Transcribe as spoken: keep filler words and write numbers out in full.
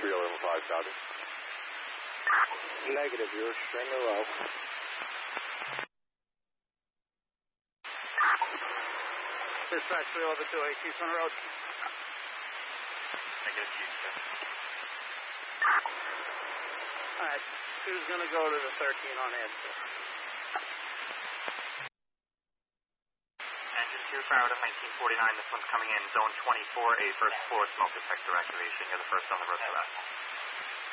three eleven five, copy. Negative, you're extremely low. Dispatch three eleven two eight, Keystone Road. Negative, Keystone. Alright, two's gonna go to the thirteen on answer. Engine two, fire out of nineteen forty-nine, this one's coming in, zone twenty-four, a first floor smoke detector activation. You're the first on the road for that.